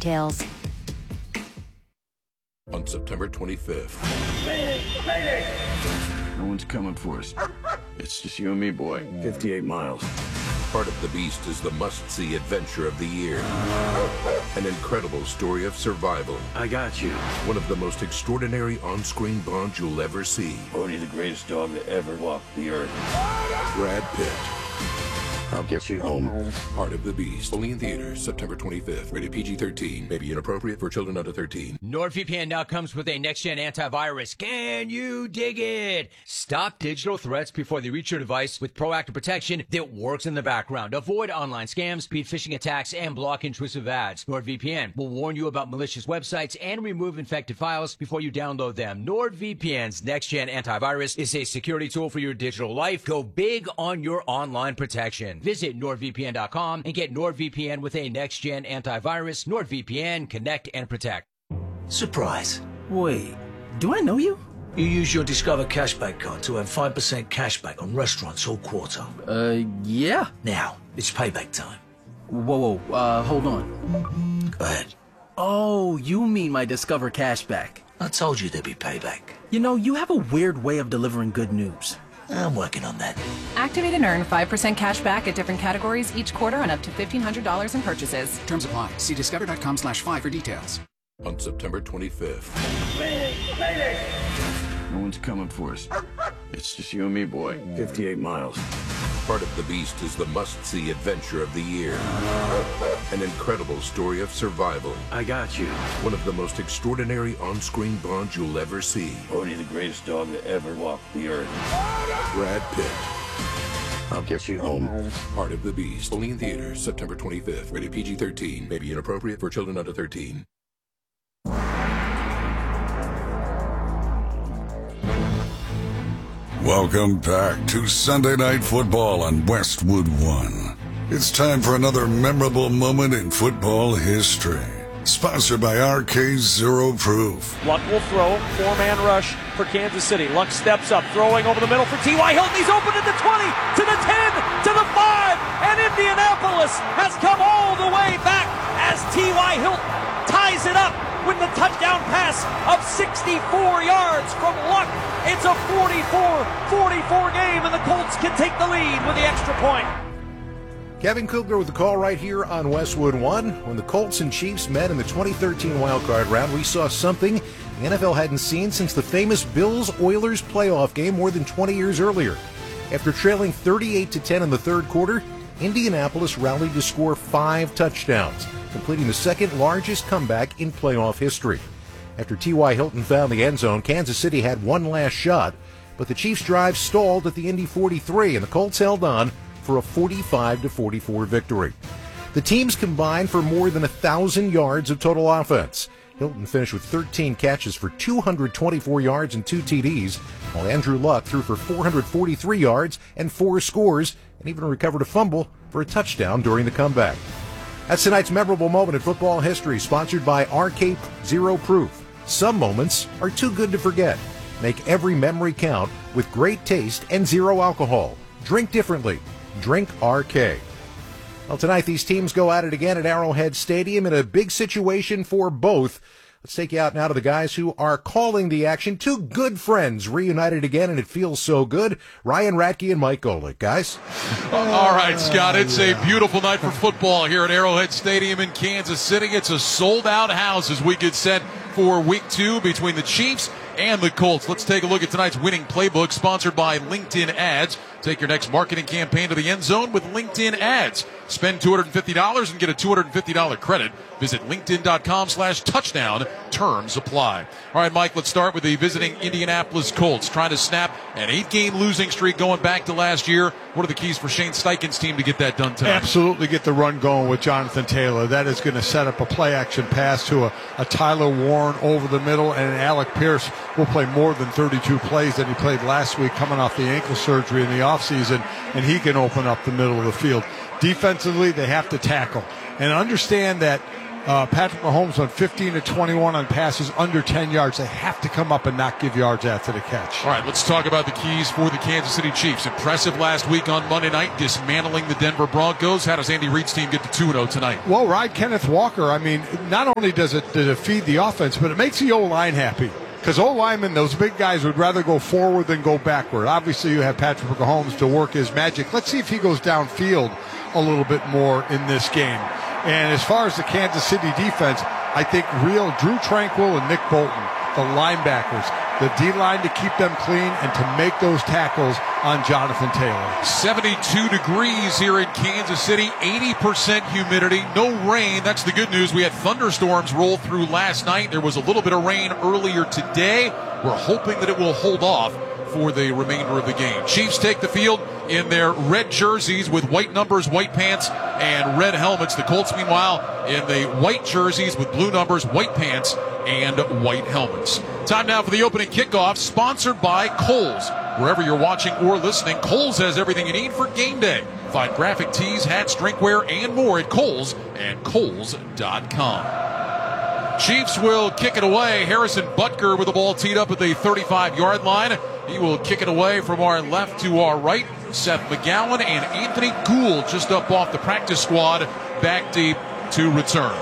details. On September 25th. No one's coming for us. It's just you and me, boy. 58 miles. Part of the Beast is the must-see adventure of the year. An incredible story of survival. I got you. One of the most extraordinary on-screen Bonds you'll ever see. Bodhi, the greatest dog to ever walk the earth. Brad Pitt. I'll get you home. Part of the Beast. Only in theaters, September 25th. Rated PG-13. May be inappropriate for children under 13. NordVPN now comes with a next-gen antivirus. Can you dig it? Stop digital threats before they reach your device with proactive protection that works in the background. Avoid online scams, speed phishing attacks, and block intrusive ads. NordVPN will warn you about malicious websites and remove infected files before you download them. NordVPN's next-gen antivirus is a security tool for your digital life. Go big on your online protection. Visit NordVPN.com and get NordVPN with a next-gen antivirus. NordVPN, connect and protect. Surprise. Wait, do I know you? You use your Discover Cashback card to earn 5% cashback on restaurants all quarter. Yeah. Now, it's payback time. Whoa, hold on. Go ahead. Oh, you mean my Discover Cashback. I told you there'd be payback. You know, you have a weird way of delivering good news. I'm working on that. Activate and earn 5% cash back at different categories each quarter on up to $1,500 in purchases. Terms apply. See discover.com/5 for details. On September 25th. No one's coming for us. It's just you and me, boy. 58 miles. Part of the Beast is the must-see adventure of the year. An incredible story of survival. I got you. One of the most extraordinary on-screen Bonds you'll ever see. Bodhi, the greatest dog to ever walk the earth. Brad Pitt. I'll get you home. Part of the Beast. Only in theaters, September 25th. Rated PG-13. May be inappropriate for children under 13. Welcome back to Sunday Night Football on Westwood One. It's time for another memorable moment in football history. Sponsored by RK Zero Proof. Luck will throw. Four-man rush for Kansas City. Luck steps up, throwing over the middle for T.Y. Hilton. He's open at the 20, to the 10, to the 5, and Indianapolis has come all the way back as T.Y. Hilton ties it up with the touchdown pass of 64 yards from Luck. It's a 44-44 game, and the Colts can take the lead with the extra point. Kevin Kugler with the call right here on Westwood One. When the Colts and Chiefs met in the 2013 wildcard round, we saw something the NFL hadn't seen since the famous Bills-Oilers playoff game more than 20 years earlier. After trailing 38-10 in the third quarter, Indianapolis rallied to score 5 touchdowns, completing the second largest comeback in playoff history. After T.Y. Hilton found the end zone, Kansas City had one last shot, but the Chiefs' drive stalled at the Indy 43, and the Colts held on for a 45-44 victory. The teams combined for more than 1,000 yards of total offense. Hilton finished with 13 catches for 224 yards and 2 TDs, while Andrew Luck threw for 443 yards and 4 scores, and even recovered a fumble for a touchdown during the comeback. That's tonight's memorable moment in football history, sponsored by RK Zero Proof. Some moments are too good to forget. Make every memory count with great taste and zero alcohol. Drink differently. Drink RK. Well, tonight these teams go at it again at Arrowhead Stadium in a big situation for both. Let's take you out now to the guys who are calling the action. Two good friends reunited again, and it feels so good. Ryan Radke and Mike Golick. Guys? All right, Scott, it's a beautiful night for football here at Arrowhead Stadium in Kansas City. It's a sold-out house as we get set for Week 2 between the Chiefs and the Colts. Let's take a look at tonight's winning playbook, sponsored by LinkedIn Ads. Take your next marketing campaign to the end zone with LinkedIn Ads. Spend $250 and get a $250 credit. Visit linkedin.com/touchdown. Terms apply. All right, Mike, let's start with the visiting Indianapolis Colts, trying to snap an 8-game losing streak going back to last year. What are the keys for Shane Steichen's team to get that done tonight? Absolutely get the run going with Jonathan Taylor. That is going to set up a play-action pass to a Tyler Warren over the middle, and Alec Pierce will play more than 32 plays than he played last week coming off the ankle surgery in the offseason, and he can open up the middle of the field. Defensively, they have to tackle and understand that Patrick Mahomes on 15 to 21 on passes under 10 yards. They have to come up and not give yards after the catch. All right, let's talk about the keys for the Kansas City Chiefs. Impressive last week on Monday night, dismantling the Denver Broncos. How does Andy Reid's team get to 2-0 tonight? Well, ride Kenneth Walker. I mean, not only does it feed the offense, but it makes the O-line happy. Because O-linemen, those big guys, would rather go forward than go backward. Obviously, you have Patrick Mahomes to work his magic. Let's see if he goes downfield a little bit more in this game. And as far as the Kansas City defense, I think Drew Tranquill and Nick Bolton, the linebackers, the D-line to keep them clean and to make those tackles on Jonathan Taylor. 72 degrees here in Kansas City, 80% humidity, no rain. That's the good news. We had thunderstorms roll through last night. There was a little bit of rain earlier today. We're hoping that it will hold off for the remainder of the game. Chiefs take the field in their red jerseys with white numbers, white pants, and red helmets. The Colts, meanwhile, in the white jerseys with blue numbers, white pants, and white helmets. Time now for the opening kickoff, sponsored by Kohl's. Wherever you're watching or listening, Kohl's has everything you need for game day. Find graphic tees, hats, drinkware, and more at Kohl's and Kohls.com. Chiefs will kick it away. Harrison Butker with the ball teed up at the 35-yard line. He will kick it away from our left to our right. Seth McGowan and Anthony Gould just up off the practice squad, back deep to return.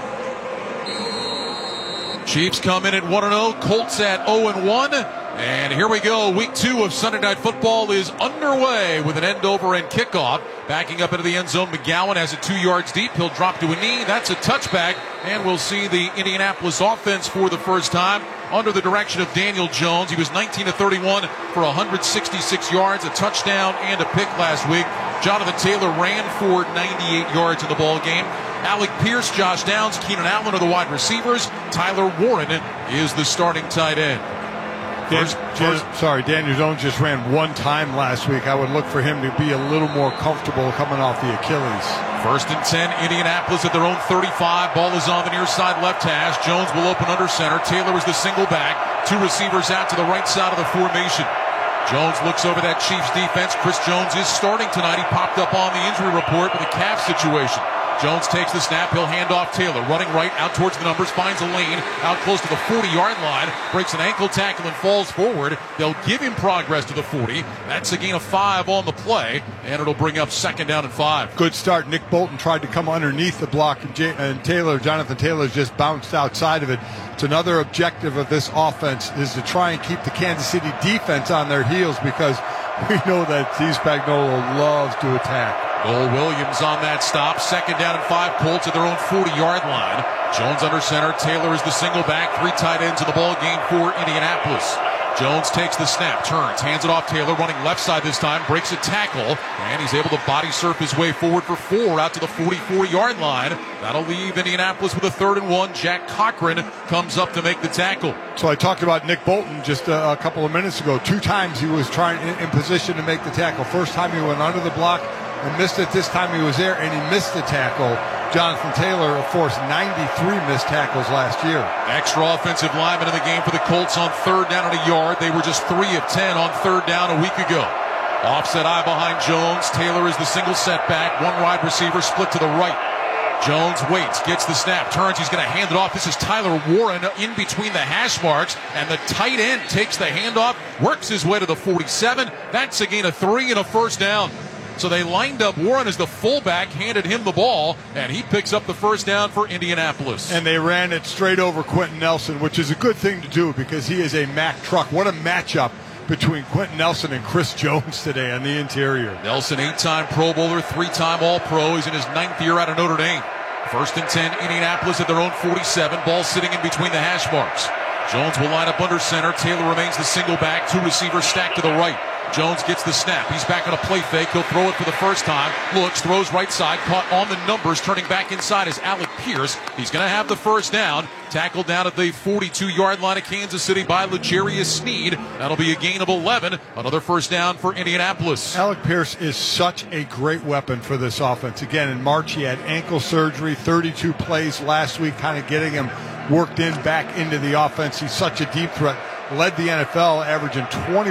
Chiefs come in at 1-0. Colts at 0-1. And here we go. Week 2 of Sunday Night Football is underway with an end-over-end kickoff. Backing up into the end zone, McGowan has it 2 yards deep. He'll drop to a knee. That's a touchback. And we'll see the Indianapolis offense for the first time under the direction of Daniel Jones. He was 19 of 31 for 166 yards, a touchdown, and a pick last week. Jonathan Taylor ran for 98 yards in the ball game. Alec Pierce, Josh Downs, Keenan Allen are the wide receivers. Tyler Warren is the starting tight end. Daniel Jones just ran one time last week. I would look for him to be a little more comfortable coming off the Achilles. 1st and 10, Indianapolis at their own 35. Ball is on the near side left hash. Jones will open under center. Taylor is the single back. 2 receivers out to the right side of the formation. Jones looks over that Chiefs defense. Chris Jones is starting tonight. He popped up on the injury report with a calf situation. Jones takes the snap. He'll hand off Taylor. Running right out towards the numbers. Finds a lane out close to the 40-yard line. Breaks an ankle tackle and falls forward. They'll give him progress to the 40. That's a gain of 5 on the play. And it'll bring up 2nd down and 5. Good start. Nick Bolton tried to come underneath the block. And Jonathan Taylor just bounced outside of it. It's another objective of this offense is to try and keep the Kansas City defense on their heels because we know that Steve Spagnuolo loves to attack. Noel Williams on that stop. 2nd down and 5. Colts at their own 40-yard line. Jones under center. Taylor is the single back. 3 tight ends in the ball game for Indianapolis. Jones takes the snap, turns, hands it off Taylor, running left side this time, breaks a tackle, and he's able to body surf his way forward for 4 out to the 44-yard line. That'll leave Indianapolis with a 3rd and 1. Jack Cochran comes up to make the tackle. So I talked about Nick Bolton just a couple of minutes ago. 2 times he was trying in position to make the tackle. First time he went under the block and missed it. This time he was there and he missed the tackle. Jonathan Taylor, of course, 93 missed tackles last year. Extra offensive lineman in the game for the Colts on 3rd down and a yard. They were just 3 of 10 on 3rd down a week ago. Offset eye behind Jones. Taylor is the single setback. 1 wide receiver split to the right. Jones waits, gets the snap, turns, he's going to hand it off. This is Tyler Warren in between the hash marks, and the tight end takes the handoff, works his way to the 47. That's a gain of 3 and a 1st down. So they lined up Warren as the fullback, handed him the ball, and he picks up the 1st down for Indianapolis. And they ran it straight over Quentin Nelson, which is a good thing to do because he is a Mack truck. What a matchup between Quentin Nelson and Chris Jones today on the interior. Nelson, 8-time Pro Bowler, 3-time All-Pro. He's in his 9th year out of Notre Dame. 1st and 10, Indianapolis at their own 47. Ball sitting in between the hash marks. Jones will line up under center. Taylor remains the single back. 2 receivers stacked to the right. Jones gets the snap. He's back on a play fake. He'll throw it for the first time. Looks, throws right side. Caught on the numbers. Turning back inside is Alec Pierce. He's going to have the 1st down. Tackled down at the 42-yard line of Kansas City by L'Jarius Sneed. That'll be a gain of 11. Another 1st down for Indianapolis. Alec Pierce is such a great weapon for this offense. Again, in March, he had ankle surgery, 32 plays last week, kind of getting him worked in back into the offense. He's such a deep threat. Led the NFL, averaging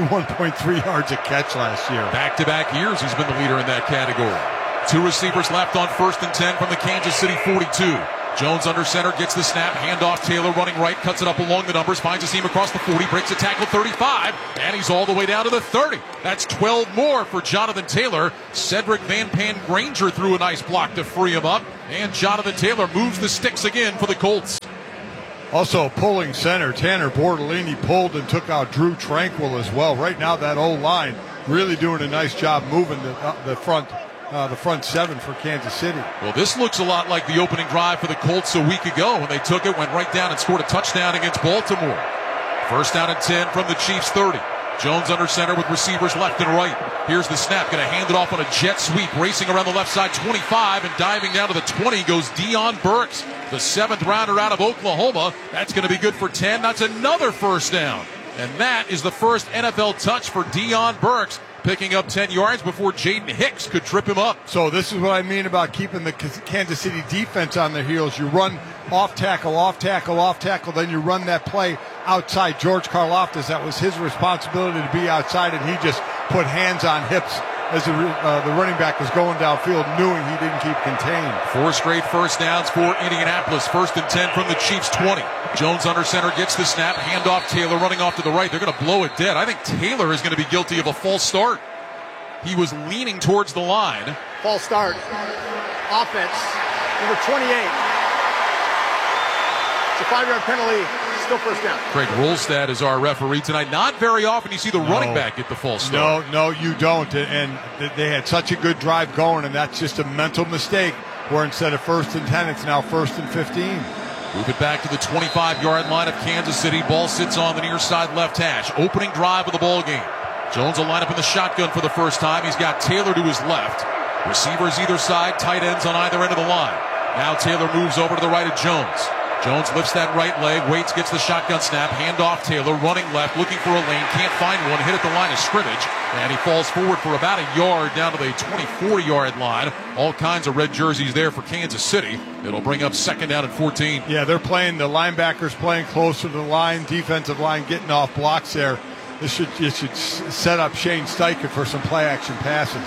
21.3 yards a catch last year. Back-to-back years, he's been the leader in that category. 2 receivers left on 1st and 10 from the Kansas City 42. Jones under center, gets the snap, handoff Taylor running right, cuts it up along the numbers, finds a seam across the 40, breaks a tackle 35, and he's all the way down to the 30. That's 12 more for Jonathan Taylor. Cedric Van Pan Granger threw a nice block to free him up, and Jonathan Taylor moves the sticks again for the Colts. Also pulling center, Tanner Bortolini pulled and took out Drew Tranquil as well. Right now that O-line really doing a nice job moving the front seven for Kansas City. Well, this looks a lot like the opening drive for the Colts a week ago when they took it, went right down and scored a touchdown against Baltimore. First down and 10 from the Chiefs 30. Jones under center with receivers left and right. Here's the snap, going to hand it off on a jet sweep, racing around the left side 25 and diving down to the 20 goes Deion Burks, the 7th rounder out of Oklahoma. That's going to be good for 10. That's another first down. And that is the first NFL touch for Deion Burks, picking up 10 yards before Jaden Hicks could trip him up. So this is what I mean about keeping the Kansas City defense on their heels. You run off tackle, then you run that play outside. George Karlaftis, that was his responsibility to be outside, and he just put hands on hips as the running back was going downfield, knowing he didn't keep contained. 4 straight first downs for Indianapolis. First and 10 from the Chiefs 20. Jones under center gets the snap, handoff Taylor running off to the right. They're going to blow it dead. I think Taylor is going to be guilty of a false start. He was leaning towards the line. False start. Offense, number 28. It's a 5-yard penalty. Still first down. Craig Rolstad is our referee tonight. Not very often you see the running back get the false start. No, you don't. And they had such a good drive going, and that's just a mental mistake where instead of 1st and 10, it's now 1st and 15. Move it back to the 25-yard line of Kansas City. Ball sits on the near side left hash. Opening drive of the ball game. Jones will line up in the shotgun for the first time. He's got Taylor to his left. Receivers either side, tight ends on either end of the line. Now Taylor moves over to the right of Jones. Jones lifts that right leg, waits, gets the shotgun snap, handoff Taylor, running left, looking for a lane, can't find one, hit at the line of scrimmage, and he falls forward for about a yard down to the 24-yard line. All kinds of red jerseys there for Kansas City. It'll bring up 2nd down and 14. Yeah, they're playing, the linebackers playing closer to the line, defensive line getting off blocks there. This should set up Shane Steichen for some play-action passes.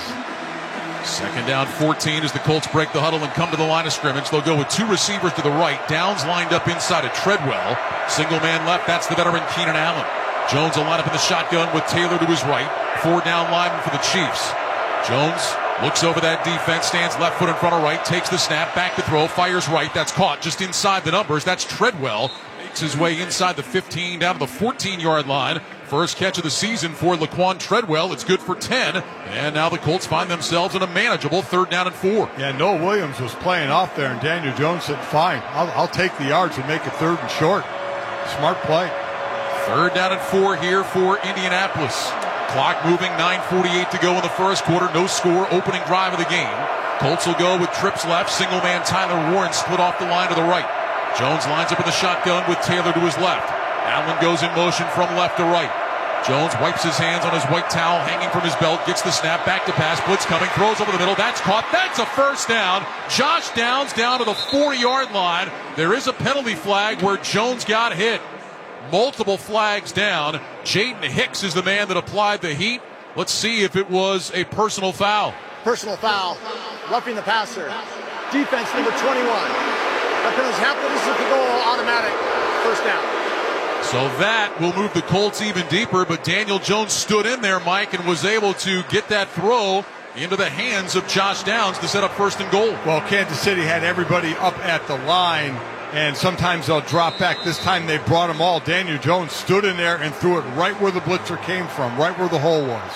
2nd down 14 as the Colts break the huddle and come to the line of scrimmage. They'll go with 2 receivers to the right. Downs lined up inside of Treadwell. Single man left. That's the veteran Keenan Allen. Jones will line up in the shotgun with Taylor to his right. 4 down lineman for the Chiefs. Jones looks over that defense, stands left foot in front of right, takes the snap, back to throw, fires right. That's caught just inside the numbers. That's Treadwell. Makes his way inside the 15 down to the 14-yard line. First catch of the season for Laquan Treadwell. It's good for 10. And now the Colts find themselves in a manageable 3rd down and 4. Yeah, Noah Williams was playing off there, and Daniel Jones said, fine, I'll take the yards and make it 3rd and short. Smart play. 3rd down and 4 here for Indianapolis. Clock moving, 9:48 to go in the first quarter. No score, opening drive of the game. Colts will go with trips left. Single man Tyler Warren split off the line to the right. Jones lines up in the shotgun with Taylor to his left. Allen goes in motion from left to right. Jones wipes his hands on his white towel hanging from his belt, gets the snap, back to pass, blitz coming, throws over the middle, that's caught, that's a first down. Josh Downs down to the 40-yard line. There is a penalty flag where Jones got hit. Multiple flags down. Jaden Hicks is the man that applied the heat. Let's see if it was a personal foul. Personal foul, roughing the passer. Defense number 21. That penalty's happened, this is the goal, automatic, first down. So that will move the Colts even deeper, but Daniel Jones stood in there, Mike, and was able to get that throw into the hands of Josh Downs to set up 1st and goal. Well, Kansas City had everybody up at the line, and sometimes they'll drop back. This time they brought them all. Daniel Jones stood in there and threw it right where the blitzer came from, right where the hole was.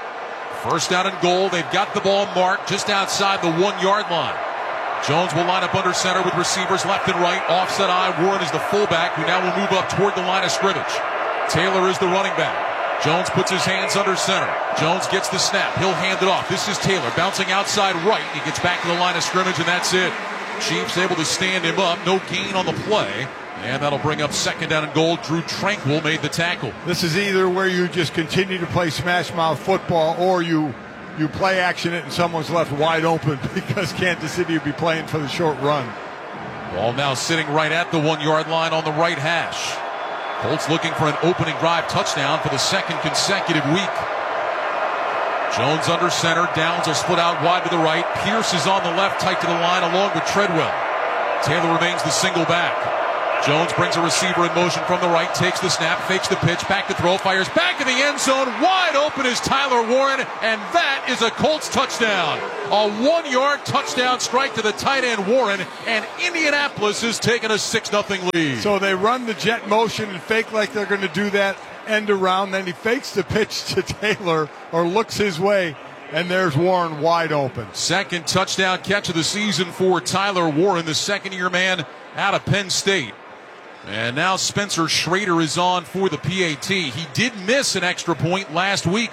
1st down and goal. They've got the ball marked just outside the 1-yard line. Jones will line up under center with receivers left and right. Offset eye. Warren is the fullback, who now will move up toward the line of scrimmage. Taylor is the running back. Jones puts his hands under center. Jones gets the snap. He'll hand it off. This is Taylor bouncing outside right. He gets back to the line of scrimmage, and that's it. Chiefs able to stand him up. No gain on the play. And that'll bring up 2nd down and goal. Drew Tranquil made the tackle. This is either where you just continue to play smash mouth football, or you play action it and someone's left wide open, because Kansas City will be playing for the short run. Ball now sitting right at the 1-yard line on the right hash. Colts looking for an opening drive touchdown for the 2nd consecutive week. Jones under center. Downs will split out wide to the right. Pierce is on the left, tight to the line, along with Treadwell. Taylor remains the single back. Jones brings a receiver in motion from the right, takes the snap, fakes the pitch, back to throw, fires back in the end zone. Wide open is Tyler Warren, and that is a Colts touchdown. A 1-yard touchdown strike to the tight end Warren, and Indianapolis is taking a 6-0 lead. So they run the jet motion and fake like they're going to do that end around. Then he fakes the pitch to Taylor or looks his way, and there's Warren wide open. Second touchdown catch of the season for Tyler Warren, the second-year man out of Penn State. And now Spencer Schrader is on for the PAT. He did miss an extra point last week.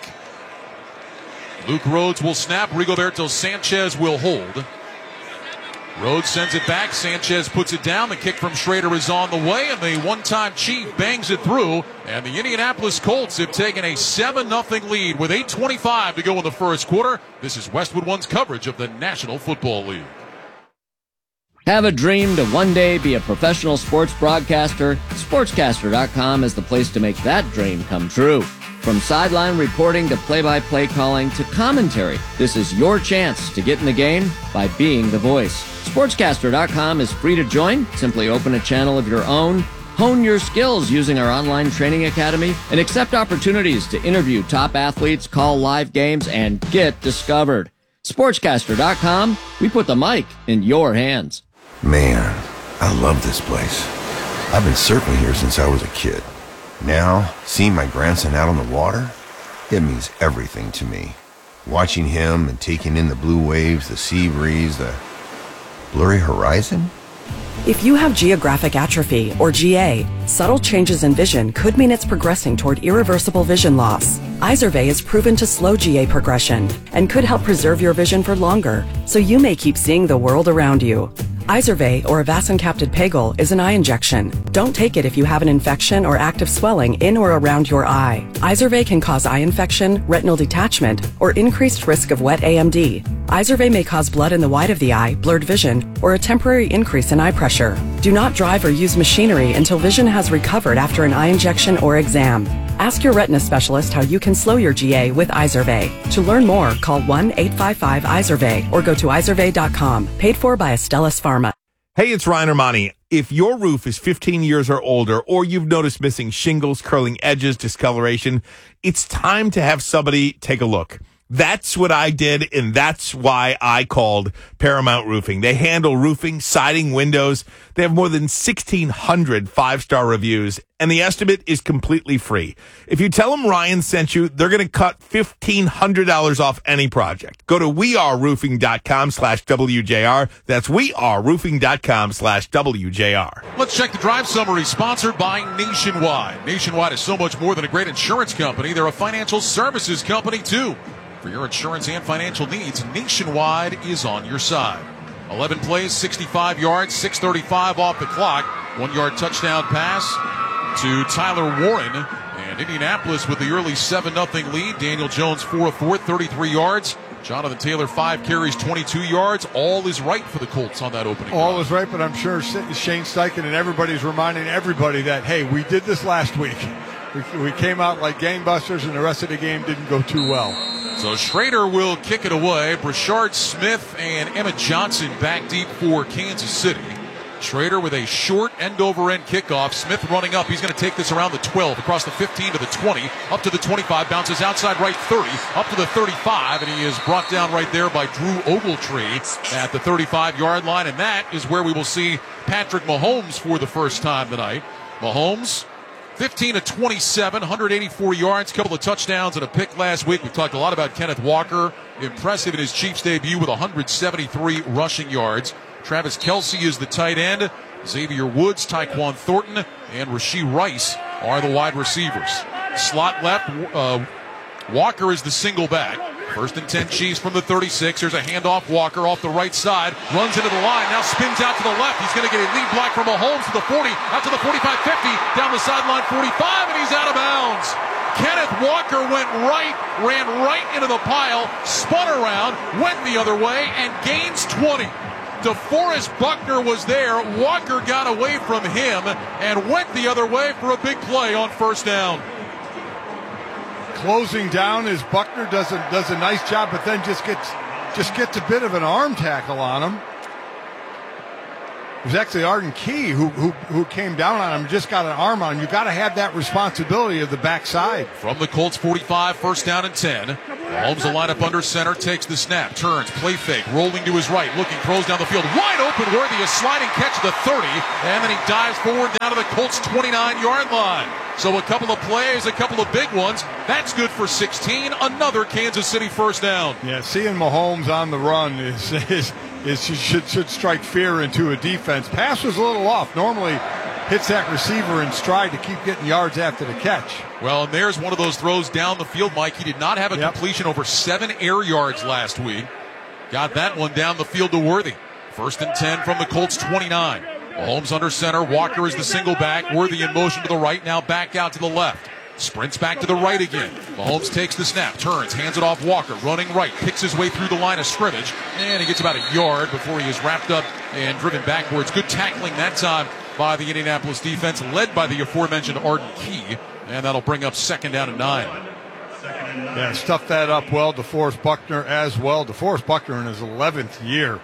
Luke Rhodes will snap. Rigoberto Sanchez will hold. Rhodes sends it back. Sanchez puts it down. The kick from Schrader is on the way, and the one-time Chief bangs it through. And the Indianapolis Colts have taken a 7-0 lead with 8:25 to go in the first quarter. This is Westwood One's coverage of the National Football League. Have a dream to one day be a professional sports broadcaster? Sportscaster.com is the place to make that dream come true. From sideline reporting to play-by-play calling to commentary, this is your chance to get in the game by being the voice. Sportscaster.com is free to join. Simply open a channel of your own, hone your skills using our online training academy, and accept opportunities to interview top athletes, call live games, and get discovered. Sportscaster.com, we put the mic in your hands. Man, I love this place. I've been surfing here since I was a kid. Now, seeing my grandson out on the water, it means everything to me. Watching him and taking in the blue waves, the sea breeze, the blurry horizon. If you have geographic atrophy, or GA, subtle changes in vision could mean it's progressing toward irreversible vision loss. Izervay is proven to slow GA progression and could help preserve your vision for longer, so you may keep seeing the world around you. Izervay, or avacincaptad pegol, is an eye injection. Don't take it if you have an infection or active swelling in or around your eye. Izervay can cause eye infection, retinal detachment, or increased risk of wet AMD. Izervay may cause blood in the white of the eye, blurred vision, or a temporary increase in eye pressure. Do not drive or use machinery until vision has recovered after an eye injection or exam. Ask your retina specialist how you can slow your GA with Izervay. To learn more, call 1-855-IZERVAY or go to izervay.com. Paid for by Astellas Pharma. Hey, it's Ryan Armani. If your roof is 15 years or older, or you've noticed missing shingles, curling edges, discoloration, it's time to have somebody take a look. That's what I did, and that's why I called Paramount Roofing. They handle roofing, siding, windows. They have more than 1,600 five-star reviews, and the estimate is completely free. If you tell them Ryan sent you, they're going to cut $1,500 off any project. Go to weareroofing.com/WJR. That's weareroofing.com/WJR. Let's check the drive summary, sponsored by Nationwide. Nationwide is so much more than a great insurance company. They're a financial services company, too. For your insurance and financial needs, Nationwide is on your side. 11 plays, 65 yards, 6:35 off the clock. 1-yard touchdown pass to Tyler Warren. And Indianapolis with the early 7-0 lead. Daniel Jones 4 of 4, 33 yards. Jonathan Taylor 5 carries, 22 yards. All is right for the Colts on that opening. All is right, but I'm sure Shane Steichen and everybody's reminding everybody that, hey, we did this last week. We came out like gangbusters, and the rest of the game didn't go too well. So Schrader will kick it away. Brashard Smith and Emmett Johnson back deep for Kansas City. Schrader with a short end-over-end kickoff. Smith running up. He's going to take this around the 12, across the 15 to the 20, up to the 25, bounces outside right 30, up to the 35, and he is brought down right there by Drew Ogletree at the 35-yard line, and that is where we will see Patrick Mahomes for the first time tonight. Mahomes, 15 of 27, 184 yards, couple of touchdowns and a pick last week. We talked a lot about Kenneth Walker. Impressive in his Chiefs debut with 173 rushing yards. Travis Kelce is the tight end. Xavier Woods, Tyquan Thornton, and Rashee Rice are the wide receivers. Slot left, Walker is the single back. 1st and 10 Chiefs from the 36. Here's a handoff. Walker off the right side. Runs into the line. Now spins out to the left. He's going to get a lead block from Mahomes to the 40. Out to the 45-50. Down the sideline 45. And he's out of bounds. Kenneth Walker ran right into the pile. Spun around. Went the other way. And gains 20. DeForest Buckner was there. Walker got away from him and went the other way for a big play on first down. Closing down as Buckner does a nice job, but then just gets a bit of an arm tackle on him. It was actually Arden Key who came down on him, just got an arm on him. You got to have that responsibility of the backside. From the Colts 45, first down and 10. Mahomes will line up under center, takes the snap, turns, play fake, rolling to his right, looking, throws down the field. Wide open, Worthy, a sliding catch to the 30, and then he dives forward down to the Colts' 29-yard line. So a couple of plays, a couple of big ones. That's good for 16. Another Kansas City first down. Yeah, seeing Mahomes on the run should strike fear into a defense. Pass was a little off. Normally hits that receiver in stride to keep getting yards after the catch. Well, and there's one of those throws down the field, Mike. He did not have a completion over 7 air yards last week. Got that one down the field to Worthy. First and 10 from the Colts 29. Mahomes under center. Walker is the single back. Worthy in motion to the right. Now back out to the left. Sprints back to the right again. Mahomes takes the snap, turns, hands it off Walker, running right, picks his way through the line of scrimmage, and he gets about a yard before he is wrapped up and driven backwards. Good tackling that time by the Indianapolis defense, led by the aforementioned Arden Key, and that'll bring up second down and 9. Yeah, stuffed that up well. DeForest Buckner as well. DeForest Buckner in his 11th year.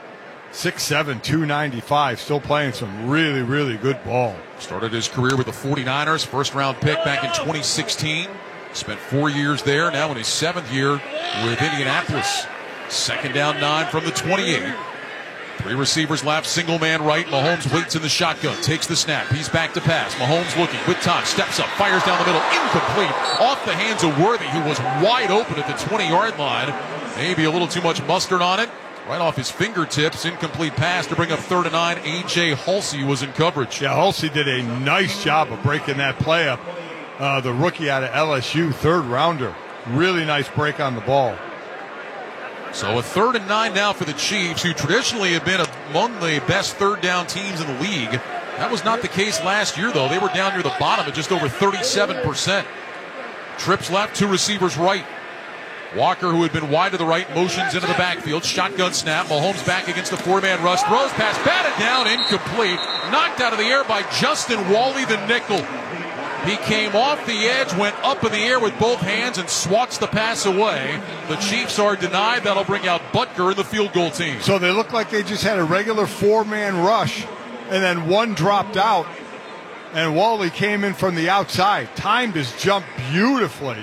6'7", 295, still playing some really, really good ball. Started his career with the 49ers, first-round pick back in 2016. Spent 4 years there, now in his 7th year with Indianapolis. Second down 9 from the 28. 3 receivers left, single man right. Mahomes waits in the shotgun, takes the snap. He's back to pass. Mahomes looking with time, steps up, fires down the middle, incomplete. Off the hands of Worthy, who was wide open at the 20-yard line. Maybe a little too much mustard on it. Right off his fingertips, incomplete pass to bring up 3rd and 9. A.J. Halsey was in coverage. Yeah, Halsey did a nice job of breaking that play up. The rookie out of LSU, 3rd rounder. Really nice break on the ball. So a 3rd and 9 now for the Chiefs, who traditionally have been among the best third down teams in the league. That was not the case last year, though. They were down near the bottom at just over 37%. Trips left, 2 receivers right. Walker, who had been wide to the right, motions into the backfield. Shotgun snap. Mahomes back against the 4-man rush. Throws pass, batted down, incomplete. Knocked out of the air by Justin Wally, the nickel. He came off the edge, went up in the air with both hands, and swats the pass away. The Chiefs are denied. That'll bring out Butker and the field goal team. So they look like they just had a regular 4-man rush, and then one dropped out, and Wally came in from the outside. Timed his jump beautifully.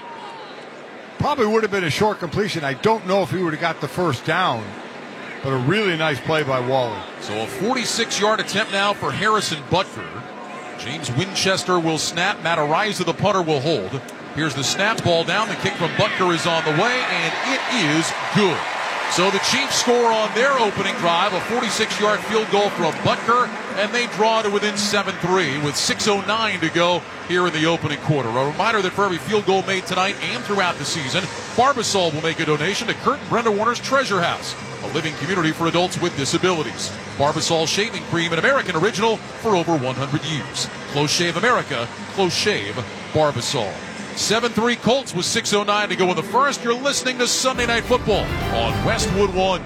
Probably would have been a short completion. I don't know if he would have got the first down, but a really nice play by Wally. So a 46-yard attempt now for Harrison Butker. James Winchester will snap. Matt Araiza, the punter, will hold. Here's the snap, ball down. The kick from Butker is on the way, and it is good. So the Chiefs score on their opening drive, a 46-yard field goal from Butker, and they draw to within 7-3 with 6:09 to go here in the opening quarter. A reminder that for every field goal made tonight and throughout the season, Barbasol will make a donation to Kurt and Brenda Warner's Treasure House, a living community for adults with disabilities. Barbasol shaving cream, an American original for over 100 years. Close Shave America, Close Shave Barbasol. 7-3 Colts with 6:09 to go in the first. You're listening to Sunday Night Football on Westwood One.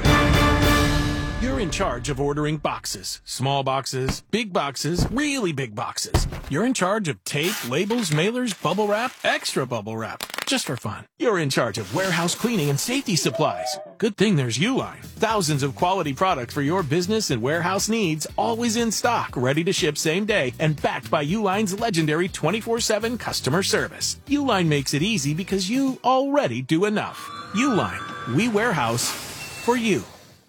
You're in charge of ordering boxes. Small boxes, big boxes, really big boxes. You're in charge of tape, labels, mailers, bubble wrap, extra bubble wrap. Just for fun. You're in charge of warehouse cleaning and safety supplies. Good thing there's Uline. Thousands of quality products for your business and warehouse needs, always in stock, ready to ship same day, and backed by Uline's legendary 24/7 customer service. Uline makes it easy because you already do enough. Uline. We warehouse for you.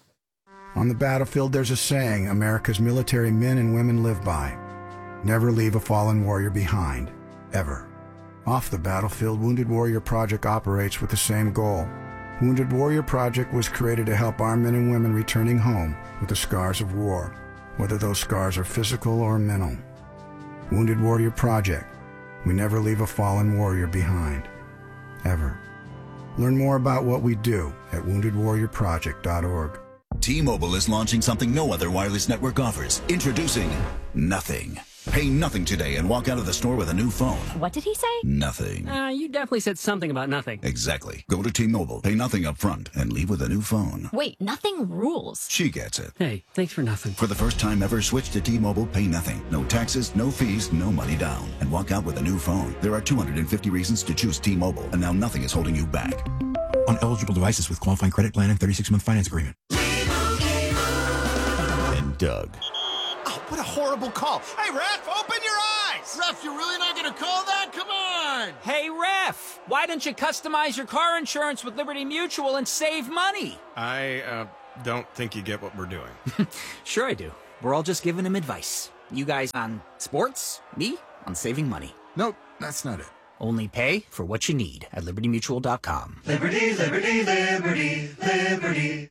On the battlefield, there's a saying America's military men and women live by. Never leave a fallen warrior behind. Ever. Off the battlefield, Wounded Warrior Project operates with the same goal. Wounded Warrior Project was created to help our men and women returning home with the scars of war, whether those scars are physical or mental. Wounded Warrior Project. We never leave a fallen warrior behind. Ever. Learn more about what we do at woundedwarriorproject.org. T-Mobile is launching something no other wireless network offers. Introducing Nothing. Pay nothing today and walk out of the store with a new phone. What did he say? Nothing. You definitely said something about nothing. Exactly. Go to T-Mobile, pay nothing up front, and leave with a new phone. Wait, nothing rules. She gets it. Hey, thanks for nothing. For the first time ever, switch to T-Mobile, pay nothing. No taxes, no fees, no money down. And walk out with a new phone. There are 250 reasons to choose T-Mobile, and now nothing is holding you back. On eligible devices with qualifying credit plan and 36-month finance agreement. Doug. Oh, what a horrible call. Hey, ref, open your eyes! Ref, you're really not going to call that? Come on! Hey, ref, why don't you customize your car insurance with Liberty Mutual and save money? I don't think you get what we're doing. Sure I do. We're all just giving him advice. You guys on sports, me on saving money. Nope, that's not it. Only pay for what you need at libertymutual.com. Liberty, liberty, liberty, liberty.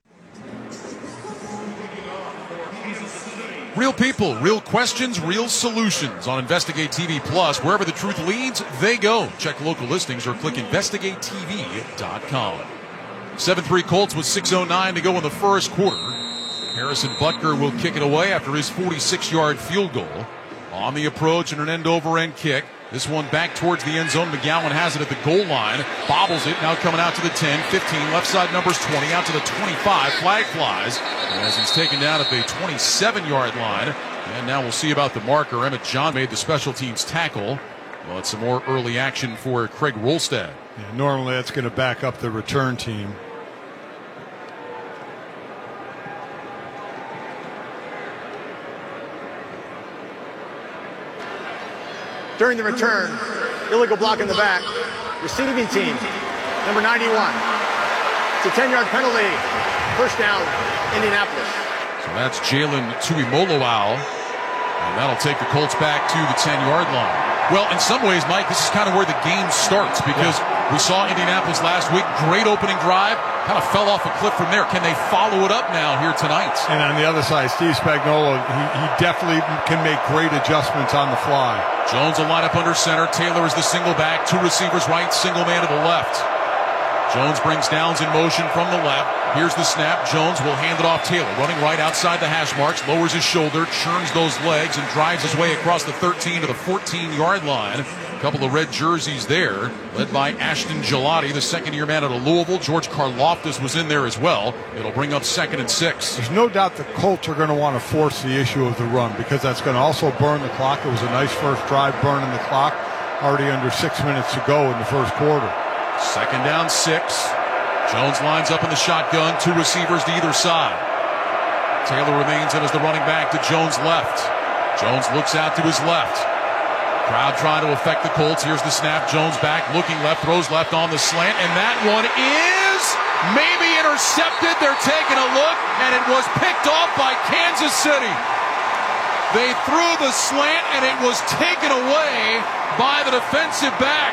Real people, real questions, real solutions on Investigate TV Plus. Wherever the truth leads, they go. Check local listings or click investigatetv.com. 7-3 Colts with 6:09 to go in the first quarter. Harrison Butker will kick it away after his 46-yard field goal. On the approach and an end-over-end kick. This one back towards the end zone. McGowan has it at the goal line. Bobbles it. Now coming out to the 10, 15. Left side numbers 20. Out to the 25. Flag flies as he's taken down at the 27-yard line. And now we'll see about the marker. Emmett John made the special teams tackle. Well, it's some more early action for Craig Rolstad. Yeah, normally that's going to back up the return team. During the return, illegal block in the back. Receiving team, number 91. It's a 10-yard penalty. First down, Indianapolis. So that's Jalen Tuimoloau. And that'll take the Colts back to the 10-yard line. Well, in some ways, Mike, this is kind of where the game starts because we saw Indianapolis last week. Great opening drive. Kind of fell off a cliff from there. Can they follow it up now here tonight? And on the other side, Steve Spagnuolo, he definitely can make great adjustments on the fly. Jones will line up under center. Taylor is the single back. Two receivers right, single man to the left. Jones brings Downs in motion from the left. Here's the snap. Jones will hand it off Taylor. Running right outside the hash marks. Lowers his shoulder, churns those legs, and drives his way across the 13 to the 14-yard line. A couple of red jerseys there, led by Ashton Gelati, the second-year man out of Louisville. George Karlaftis was in there as well. It'll bring up 2nd and 6. There's no doubt the Colts are going to want to force the issue of the run because that's going to also burn the clock. It was a nice first drive burning the clock. Already under 6 minutes to go in the first quarter. 2nd down, 6. Jones lines up in the shotgun, two receivers to either side. Taylor remains in as the running back to Jones' left. Jones looks out to his left. Crowd trying to affect the Colts. Here's the snap. Jones back, looking left, throws left on the slant, and that one is maybe intercepted. They're taking a look, and it was picked off by Kansas City. They threw the slant, and it was taken away by the defensive back.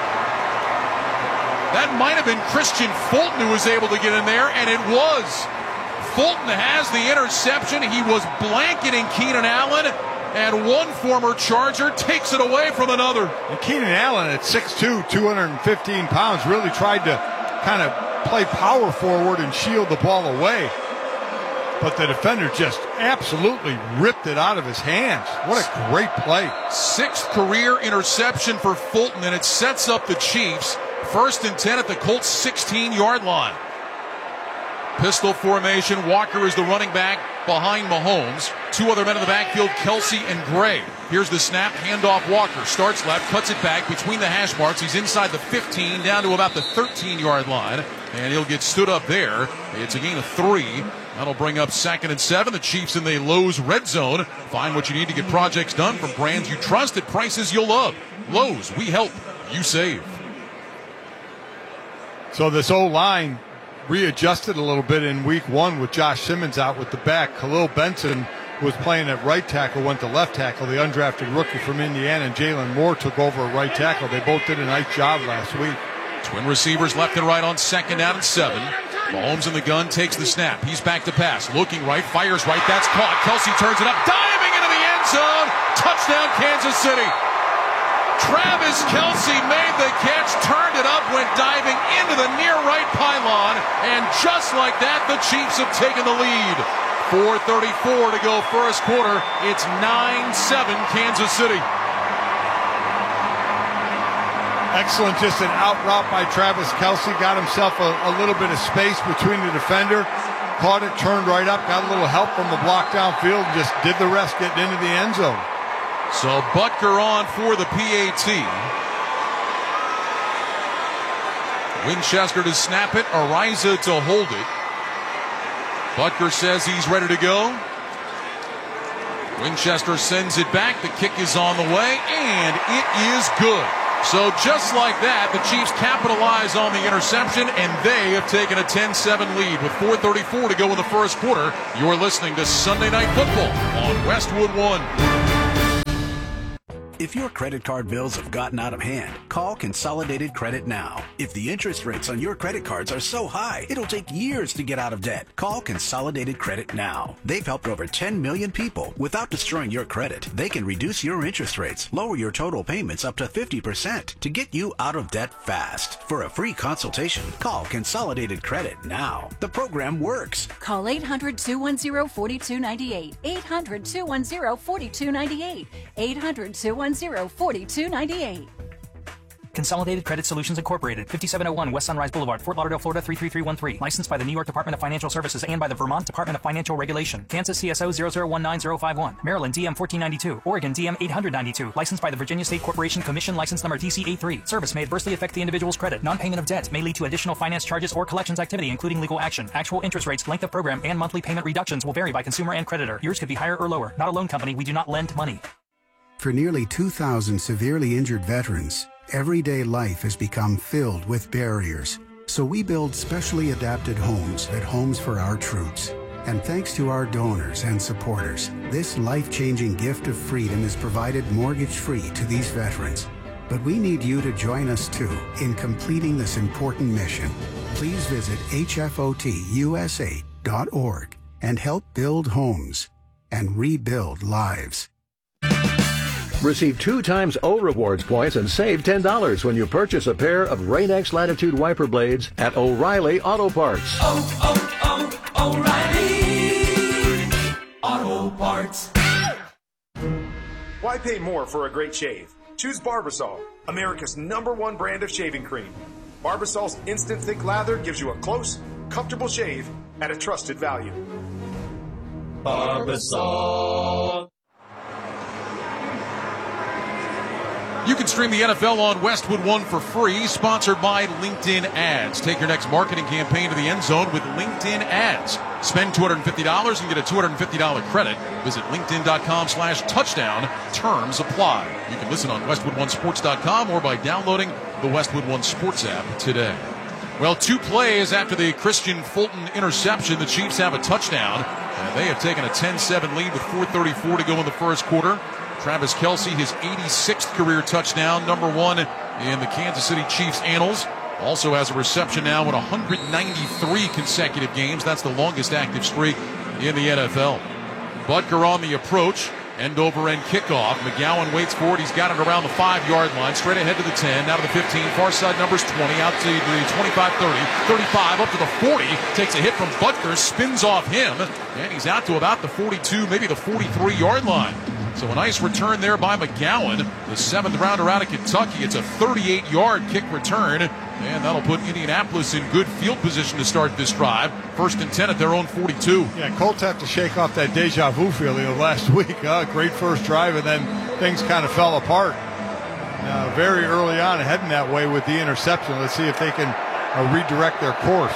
That might have been Christian Fulton who was able to get in there, and it was. Fulton has the interception. He was blanketing Keenan Allen, and one former Charger takes it away from another. And Keenan Allen at 6'2", 215 pounds, really tried to kind of play power forward and shield the ball away. But the defender just absolutely ripped it out of his hands. What a great play. 6th career interception for Fulton, and it sets up the Chiefs. 1st and 10 at the Colts' 16-yard line. Pistol formation. Walker is the running back behind Mahomes. Two other men in the backfield, Kelsey and Gray. Here's the snap. Handoff. Walker starts left, cuts it back between the hash marks. He's inside the 15, down to about the 13-yard line, and he'll get stood up there. It's a gain of 3. That'll bring up 2nd and 7. The Chiefs in the Lowe's red zone. Find what you need to get projects done from brands you trust at prices you'll love. Lowe's, we help, you save. So this O-line readjusted a little bit in week 1 with Josh Simmons out with the back. Khalil Benson was playing at right tackle, went to left tackle. The undrafted rookie from Indiana, and Jalen Moore took over at right tackle. They both did a nice job last week. Twin receivers left and right on 2nd down and 7. Mahomes in the gun, takes the snap. He's back to pass. Looking right, fires right. That's caught. Kelsey turns it up, diving into the end zone. Touchdown, Kansas City. Travis Kelsey made the catch, turned it up, went diving into the near right pylon, and just like that, the Chiefs have taken the lead. 4:34 to go first quarter. It's 9-7 Kansas City. Excellent, just an out route by Travis Kelsey. Got himself a little bit of space between the defender. Caught it, turned right up, got a little help from the block downfield, and just did the rest getting into the end zone. So Butker on for the PAT. Winchester to snap it, Ariza to hold it. Butker says he's ready to go. Winchester sends it back. The kick is on the way, and it is good. So just like that, the Chiefs capitalize on the interception, and they have taken a 10-7 lead with 4:34 to go in the first quarter. You're listening to Sunday Night Football on Westwood One. If your credit card bills have gotten out of hand, call Consolidated Credit now. If the interest rates on your credit cards are so high, it'll take years to get out of debt. Call Consolidated Credit now. They've helped over 10 million people without destroying your credit. They can reduce your interest rates, lower your total payments up to 50% to get you out of debt fast. For a free consultation, call Consolidated Credit now. The program works. Call 800-210-4298. 800-210-4298. 800-210-4298. Consolidated Credit Solutions Incorporated, 5701 West Sunrise Boulevard, Fort Lauderdale, Florida 33313. Licensed by the New York Department of Financial Services and by the Vermont Department of Financial Regulation. Kansas CSO 0019051. Maryland DM 1492. Oregon DM 892. Licensed by the Virginia State Corporation Commission, license number DC83. Service may adversely affect the individual's credit. Non-payment of debt may lead to additional finance charges or collections activity, including legal action. Actual interest rates, length of program, and monthly payment reductions will vary by consumer and creditor. Yours could be higher or lower. Not a loan company. We do not lend money. For nearly 2,000 severely injured veterans, everyday life has become filled with barriers. So we build specially adapted homes at Homes for Our Troops. And thanks to our donors and supporters, this life-changing gift of freedom is provided mortgage-free to these veterans. But we need you to join us too in completing this important mission. Please visit hfotusa.org and help build homes and rebuild lives. Receive 2 times O Rewards points and save $10 when you purchase a pair of Rain-X Latitude wiper blades at O'Reilly Auto Parts. O'Reilly Auto Parts. Why pay more for a great shave? Choose Barbasol, America's #1 brand of shaving cream. Barbasol's instant thick lather gives you a close, comfortable shave at a trusted value. Barbasol. You can stream the NFL on Westwood One for free, sponsored by LinkedIn Ads. Take your next marketing campaign to the end zone with LinkedIn Ads. Spend $250 and get a $250 credit. Visit linkedin.com/touchdown. Terms apply. You can listen on westwoodonesports.com or by downloading the Westwood One Sports app today. Well, 2 plays after the Christian Fulton interception, the Chiefs have a touchdown, and they have taken a 10-7 lead with 4:34 to go in the first quarter. Travis Kelce, his 86th career touchdown, #1 in the Kansas City Chiefs annals. Also has a reception now in 193 consecutive games. That's the longest active streak in the NFL. Butker on the approach. End-over-end kickoff. McGowan waits for it. He's got it around the 5-yard line. Straight ahead to the 10, now to the 15. Far side numbers 20, out to the 25, 30, 35, up to the 40. Takes a hit from Butker, spins off him, and he's out to about the 42, maybe the 43-yard line. So a nice return there by McGowan, the 7th rounder out of Kentucky. It's a 38-yard kick return, and that'll put Indianapolis in good field position to start this drive. 1st and 10 at their own 42. Yeah, Colts have to shake off that deja vu feeling of last week. Great first drive, and then things kind of fell apart. Very early on, heading that way with the interception. Let's see if they can redirect their course.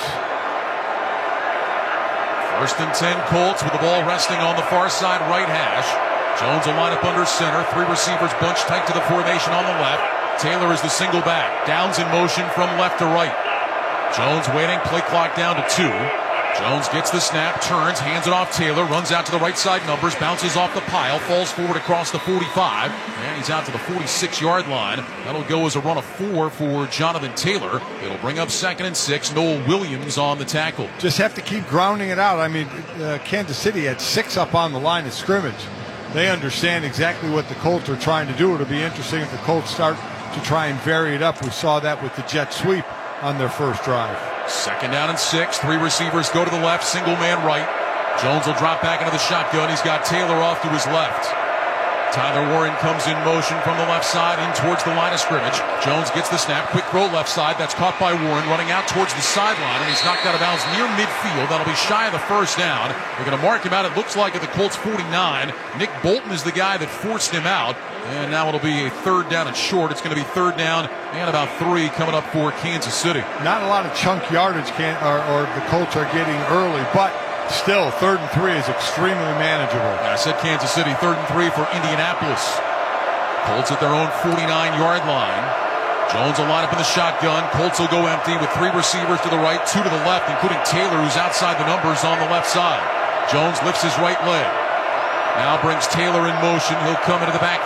1st and 10 Colts with the ball resting on the far side right hash. Jones will line up under center. 3 receivers bunched tight to the formation on the left. Taylor is the single back. Downs in motion from left to right. Jones waiting. Play clock down to 2. Jones gets the snap, turns, hands it off Taylor, runs out to the right side numbers, bounces off the pile, falls forward across the 45, and he's out to the 46-yard line. That'll go as a run of 4 for Jonathan Taylor. It'll bring up 2nd and 6. Noel Williams on the tackle. Just have to keep grounding it out. I mean, Kansas City had 6 up on the line of scrimmage. They understand exactly what the Colts are trying to do. It'll be interesting if the Colts start to try and vary it up. We saw that with the jet sweep on their first drive. 2nd down and 6. 3 receivers go to the left, single man right. Jones will drop back into the shotgun. He's got Taylor off to his left. Tyler Warren comes in motion from the left side in towards the line of scrimmage. Jones gets the snap, quick throw left side. That's caught by Warren, running out towards the sideline, and he's knocked out of bounds near midfield. That'll be shy of the first down. They're going to mark him out, it looks like, at the Colts 49. Nick Bolton is the guy that forced him out, and now it'll be a 3rd down and short. It's going to be 3rd down and about 3 coming up for Kansas City. Not a lot of chunk yardage or the Colts are getting early, but Still, 3rd and 3 is extremely manageable. And I said Kansas City, 3rd and 3 for Indianapolis. Colts at their own 49-yard line. Jones will line up in the shotgun. Colts will go empty with 3 receivers to the right, 2 to the left, including Taylor, who's outside the numbers on the left side. Jones lifts his right leg. Now brings Taylor in motion. He'll come into the back